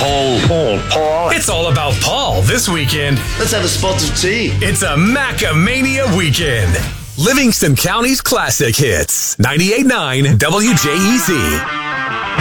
Paul. It's all about Paul this weekend. Let's have a spot of tea. It's a Macamania weekend. Livingston County's classic hits. 98.9 WJEZ.